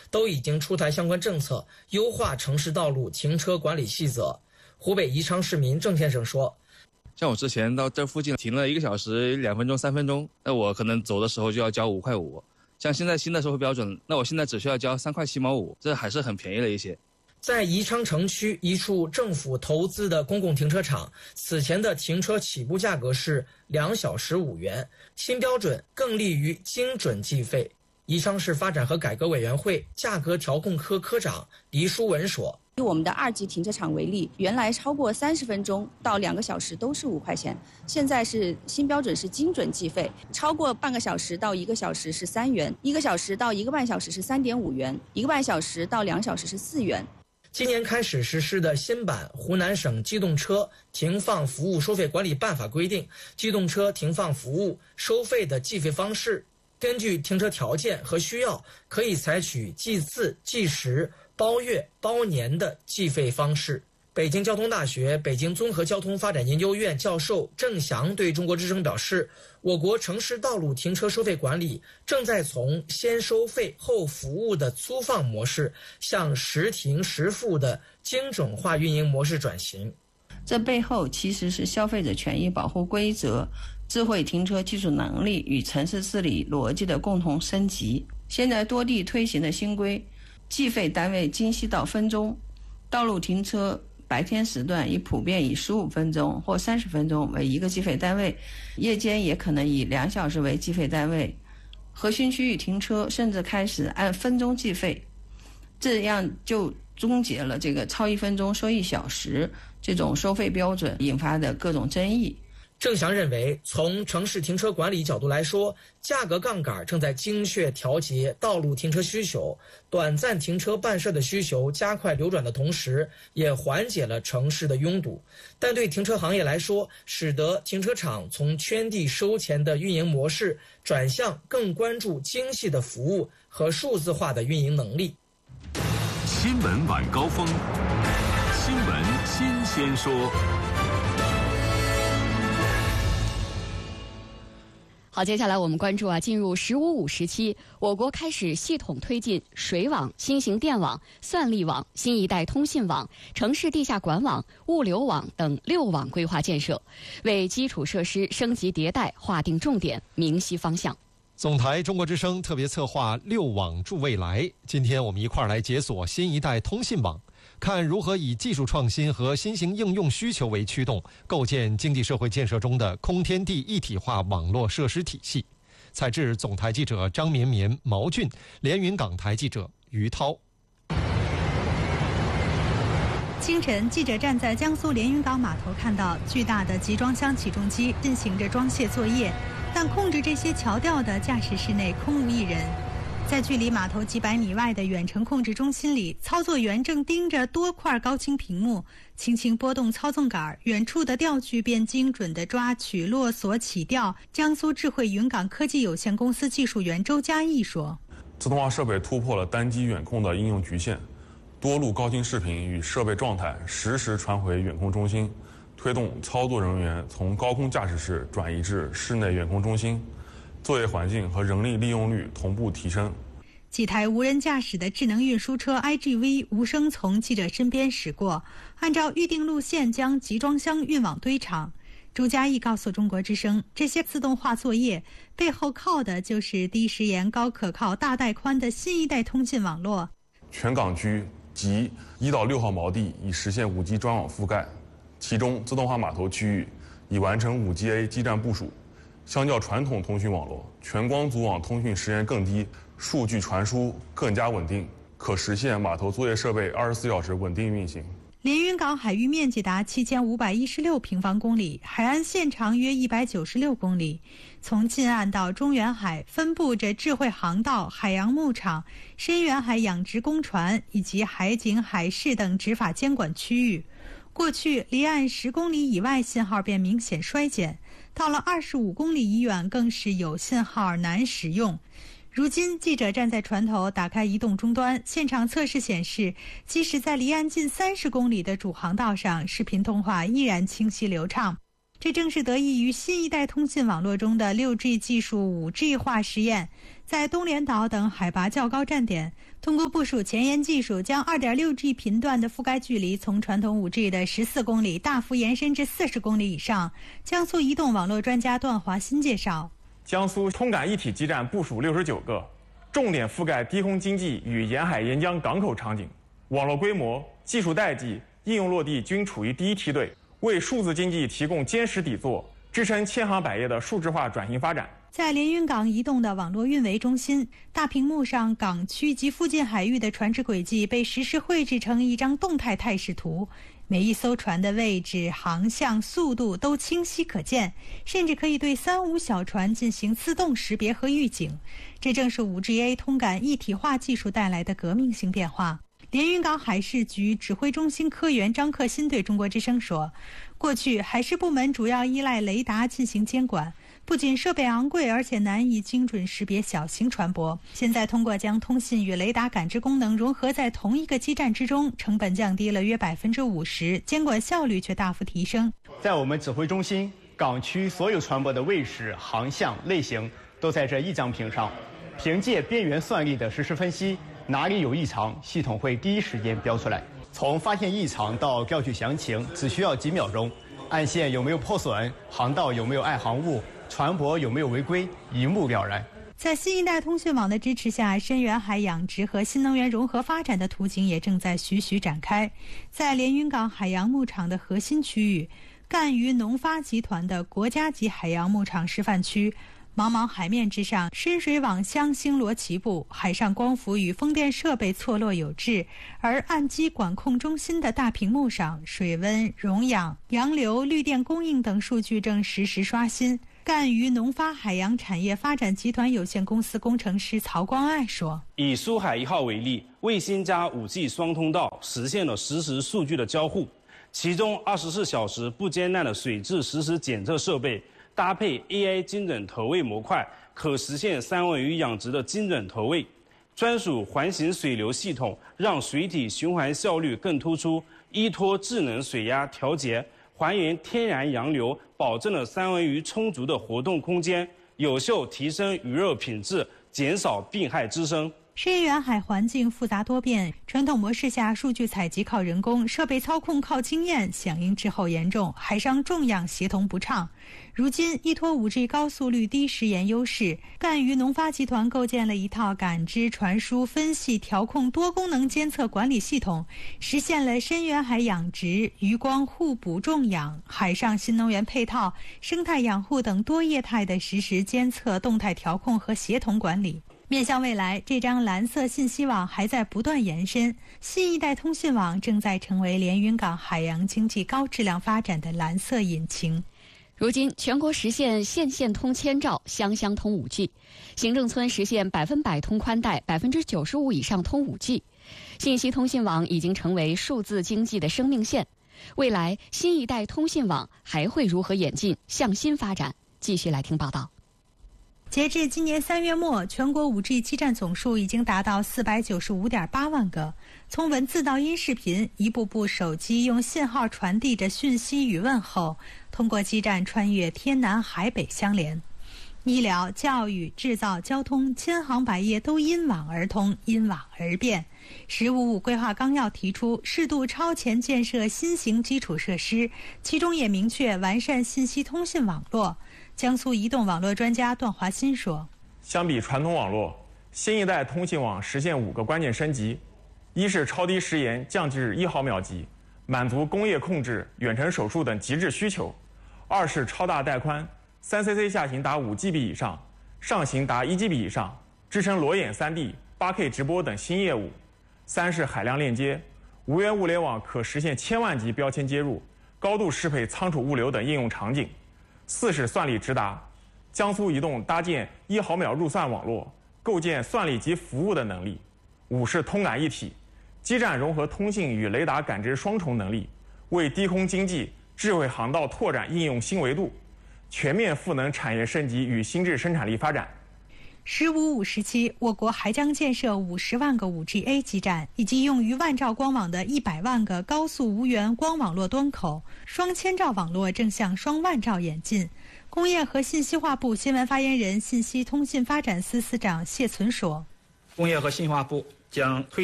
都已经出台相关政策，优化城市道路停车管理细则。湖北宜昌市民郑先生说， 像我之前到这附近停了1个小时2分钟3分钟，那我可能走的时候就要交5块5，像现在新的收费标准，那我现在只需要交3块7毛5，这还是很便宜了一些。 在宜昌城区一处政府投资的公共停车场，此前的停车起步价格是2小时5元，新标准更利于精准计费。宜昌市发展和改革委员会价格调控科科长黎书文说， 以我们的2级停车场为例，原来超过30分钟到2个小时都是5块钱，现在是新标准是精准计费，超过半个小时到1个小时是3元，1个小时到1个半小时是3.5元，1个半小时到2小时是4元。 今年开始实施的新版湖南省机动车停放服务收费管理办法规定，机动车停放服务收费的计费方式，根据停车条件和需要，可以采取计次、计时、包月、包年的计费方式。北京交通大学北京综合交通发展研究院教授郑翔对中国之声表示，我国城市道路停车收费管理正在从先收费后服务的粗放模式向实停实付的精准化运营模式转型。 这背后其实是消费者权益保护规则、智慧停车技术能力与城市治理逻辑的共同升级。现在多地推行的新规，计费单位精细到分钟，道路停车白天时段普遍以15分钟或30分钟为一个计费单位，夜间也可能以2小时为计费单位。核心区域停车甚至开始按分钟计费，这样就终结了这个超1分钟收1小时这种收费标准引发的各种争议。 郑翔认为，从城市停车管理角度来说，价格杠杆正在精确调节道路停车需求，短暂停车办事的需求加快流转的同时，也缓解了城市的拥堵。但对停车行业来说，使得停车场从圈地收钱的运营模式转向更关注精细的服务和数字化的运营能力。 新闻晚高峰，新闻新鲜说。 好，接下来我们关注进入“15+5”时期，我国开始系统推进水网、新型电网、算力网、新一代通信网、城市地下管网、物流网等6网规划建设，为基础设施升级迭代划定重点、明晰方向。 总台中国之声特别策划6网助未来，今天我们一块儿来解锁新一代通信网，看如何以技术创新和新型应用需求为驱动，构建经济社会建设中的空天地一体化网络设施体系。采制总台记者张绵绵、毛俊，连云港台记者于涛。 清晨，记者站在江苏连云港码头，看到巨大的集装箱起重机进行着装卸作业，但控制这些桥吊的驾驶室内空无一人。在距离码头几百米外的远程控制中心里，操作员正盯着多块高清屏幕，轻轻拨动操纵杆，远处的吊具便精准地抓取、落锁、起吊。江苏智慧云港科技有限公司技术员周嘉义说：“ 自动化设备突破了单机远控的应用局限，多路高清视频与设备状态实时传回远控中心，推动操作人员从高空驾驶室转移至室内远控中心。”作业环境和人力利用率同步提升。 几台无人驾驶的智能运输车 IGV 无声从记者身边驶过，按照预定路线将集装箱运往堆场。周嘉义告诉中国之声，这些自动化作业背后靠的就是低时延、高可靠、大带宽的新一代通信网络。 全港区及1到6号锚地已实现5G 专网覆盖，其中自动化码头区域已完成5G-A 基站部署。相较传统通讯网络，全光组网通讯时延更低，数据传输更加稳定，可实现码头作业设备24小时稳定运行。 连云港海域面积达7516平方公里，海岸线长约196公里。从近岸到中远海分布着智慧航道、海洋牧场、深远海养殖工船以及海警、海事等执法监管区域。过去离岸10公里以外信号便明显衰减，到了25公里以远更是有信号难使用。如今记者站在船头，打开移动终端，现场测试显示，即使在离岸近30公里的主航道上，视频通话依然清晰流畅。 这正是得益于新一代通信网络中的 6G 技术 5G 化实验，在东连岛等海拔较高站点，通过部署前沿技术，将 2.6G 频段的覆盖距离从传统 5G 的14公里大幅延伸至40公里以上。江苏移动网络专家段华新介绍， 江苏通感一体基站部署69个，重点覆盖低空经济与沿海沿江港口场景，网络规模、技术代际、应用落地均处于第一梯队，为数字经济提供坚实底座，支撑千行百业的数字化转型发展。 在连云港移动的网络运维中心，大屏幕上港区及附近海域的船只轨迹被实时绘制成一张动态态势图，每一艘船的位置、航向、速度都清晰可见，甚至可以对3-5小船进行自动识别和预警。这正是 5GA 通感一体化技术带来的革命性变化。连云港海事局指挥中心科员张克新对中国之声说，过去海事部门主要依赖雷达进行监管，不仅设备昂贵，而且难以精准识别小型船舶。现在通过将通信与雷达感知功能融合在同一个基站之中，成本降低了约50%，监管效率却大幅提升。 在我们指挥中心，港区所有船舶的位置、航向、类型都在这一张屏上，凭借边缘算力的实时分析，哪里有异常，系统会第一时间标出来。从发现异常到调取详情，只需要几秒钟。岸线有没有破损，航道有没有碍航物，船舶有没有违规，一目了然。 在新一代通讯网的支持下，深远海养殖和新能源融合发展的图景也正在徐徐展开。在连云港海洋牧场的核心区域，赣榆农发集团的国家级海洋牧场示范区，茫茫海面之上，深水网箱星罗棋布，海上光伏与风电设备错落有致，而岸基管控中心的大屏幕上，水温、溶氧、洋流、绿电供应等数据正实时刷新。赣榆农发海洋产业发展集团有限公司工程师曹光爱说， 以苏海1号为例，卫星加 5G 双通道实现了实时数据的交互，其中24小时不间断的水质实时检测设备搭配 AI 精准投喂模块，可实现三文鱼养殖的精准投喂。专属环形水流系统让水体循环效率更突出，依托智能水压调节，还原天然洋流，保证了三文鱼充足的活动空间，有效提升鱼肉品质，减少病害滋生。 深远海环境复杂多变，传统模式下数据采集靠人工，设备操控靠经验，响应滞后严重，海上重氧协同不畅。如今依托 5G 高速率低时延优势，赣榆农发集团构建了一套感知、传输、分析、调控多功能监测管理系统，实现了深远海养殖、渔光互补种养、海上新能源配套、生态养护等多业态的实时监测、动态调控和协同管理。面向未来，这张蓝色信息网还在不断延伸，新一代通信网正在成为连云港海洋经济高质量发展的蓝色引擎。 如今，全国实现县县通千兆，乡乡通 5G， 行政村实现100%通宽带，95%以上通 5G。信息通信网已经成为数字经济的生命线。未来，新一代通信网还会如何演进、向新发展？继续来听报道。 截至今年3月末，全国 5G 基站总数已经达到495.8万个。从文字到音视频，一部部手机用信号传递着讯息与问候，通过基站穿越天南海北相连。医疗、教育、制造、交通，千行百业都因网而通，因网而变。“15+5”规划纲要提出适度超前建设新型基础设施，其中也明确完善信息通信网络。江苏移动网络专家段华新说， 相比传统网络，新一代通信网实现5个关键升级：一是超低时延降至1毫秒级，满足工业控制、远程手术等极致需求；二是超大带宽，3cc 下行达5GB 以上，上行达1GB 以上，支撑裸眼3D、8K 直播等新业务；三是海量链接，无源物联网可实现1000万级标签接入，高度适配仓储物流等应用场景；四是算力直达，江苏移动搭建1毫秒入算网络，构建算力及服务的能力；五是通感一体，基站融合通信与雷达感知双重能力，为低空经济、智慧航道拓展应用新维度，全面赋能产业升级与新质生产力发展。 15-5时期，我国还将建设50万个 5G-A 基站，以及用于万兆光网的100万个高速无源光网络端口，双千兆网络正向双万兆演进。工业和信息化部新闻发言人、信息通信发展司司长谢存说：“ 工业和信息化部将推